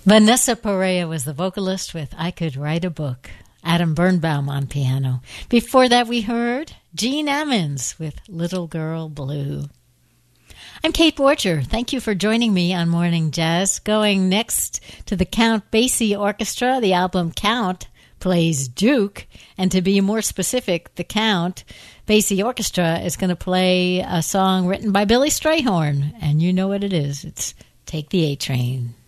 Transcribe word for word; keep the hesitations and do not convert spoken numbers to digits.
Vanessa Perea was the vocalist with I Could Write a Book. Adam Birnbaum on piano. Before that, we heard Gene Ammons with Little Girl Blue. I'm Kate Borcher. Thank you for joining me on Morning Jazz. Going next to the Count Basie Orchestra. The album Count plays Duke. And to be more specific, the Count Basie Orchestra is going to play a song written by Billy Strayhorn. And you know what it is. It's Take the A-Train.